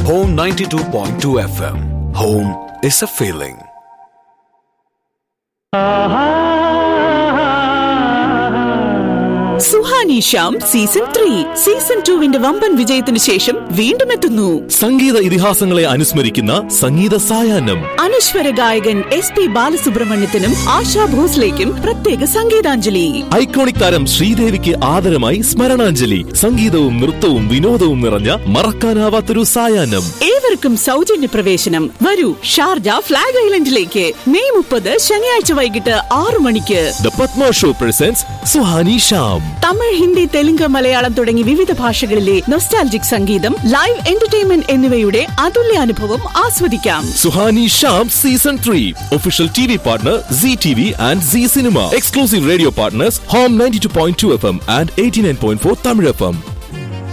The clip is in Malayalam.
Home 92.2 FM. Home is a feeling. Suhani Shyam season 3 season 2 വമ്പൻ വിജയത്തിന് ശേഷം വീണ്ടും എത്തുന്നു. സംഗീത ഇതിഹാസങ്ങളെ അനുസ്മരിക്കുന്ന സംഗീത സായാഹ്നം. അനശ്വര ഗായകൻ SP ബാലസുബ്രഹ്മണ്യത്തിനും ആശാ ഭോസ്ലേക്കും പ്രത്യേക സംഗീതാഞ്ജലി. ഐക്കോണിക് താരം ശ്രീദേവിക്ക് ആദരമായി സ്മരണാഞ്ജലി. സംഗീതവും നൃത്തവും വിനോദവും നിറഞ്ഞ മറക്കാനാവാത്തൊരു സായാഹ്നം. ഏവർക്കും സൗജന്യ പ്രവേശനം. വരൂ ഷാർജ ഫ്ലാഗ് ഐലൻഡിലേക്ക് മെയ് 30 ശനിയാഴ്ച വൈകിട്ട് 6 മണിക്ക്. The Padma show presence Suhani Shyam. Tamil, Hindi, Telugu, Malayalam തുടങ്ങി വിവിധ ഭാഷകളിലെ നൊസ്റ്റാൾജിക് സംഗീതം, ലൈവ് എന്റർടൈൻമെന്റ് എന്നിവയുടെ അതുല്യ അനുഭവം ആസ്വദിക്കാം. Suhani Shyam season 3 official TV partner ZTV and Z Cinema. Exclusive radio partners Home 92.2 FM and 89.4 Tamil FM.